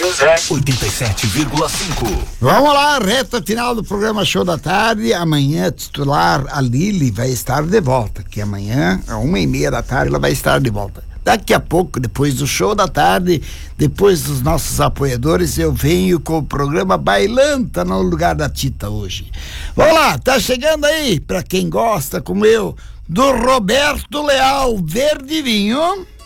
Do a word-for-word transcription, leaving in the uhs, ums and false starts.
José, oitenta e sete vírgula cinco. Vamos lá, reta final do programa Show da Tarde. Amanhã, titular, a Lili vai estar de volta, que amanhã, a uma e meia da tarde, ela vai estar de volta. Daqui a pouco, depois do Show da Tarde, depois dos nossos apoiadores, eu venho com o programa Bailanta no lugar da Tita hoje. Vamos lá, tá chegando aí, pra quem gosta, como eu, do Roberto Leal, Verde Vinho.